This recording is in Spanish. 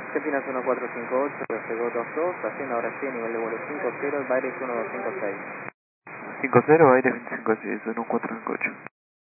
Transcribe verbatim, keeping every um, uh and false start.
Cepinas uno cuatro cinco ocho, Refego dos dos, haciendo ahora sí, nivel de vuelo cinco cero, Baires uno dos cinco seis. cinco cero, aire veinticinco seis, uno cuatro cinco ocho.